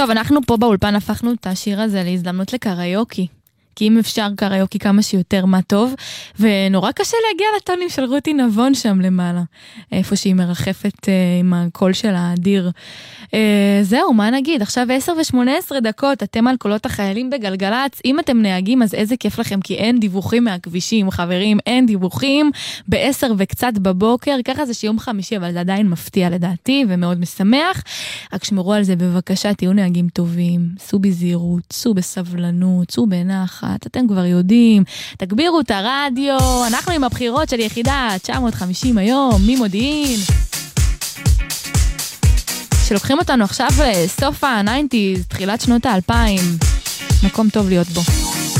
טוב, אנחנו פה באולפן הפכנו את השיר הזה להזדמנות לקריוקי. כי אם אפשר קריוקי כמה שיותר מה טוב, ונורא קשה להגיע לטונים של רותי נבון שם למעלה, איפה שהיא מרחפת עם הקול של האדיר. זהו, מה נגיד? עכשיו 10:18 דקות, אתם על קולות החיילים בגלגלץ, אם אתם נהגים אז איזה כיף לכם, כי אין דיווחים מהכבישים, חברים, אין דיווחים, ב10 וקצת בבוקר, ככה זה שיום חמישי, אבל זה עדיין מפתיע לדעתי, ומאוד משמח, רק שמרו על זה בבקשה, תהיו נהגים טובים, סעו בזהירות, סעו בסבלנות, סעו בנחת, אתם כבר יודעים, תגבירו את הרדיו, אנחנו עם הבחירות של יחידה 950 היום, ממודיעין, שלוקחים אותנו עכשיו לסוף ה-90s, תחילת שנות ה-2000, מקום טוב להיות בו.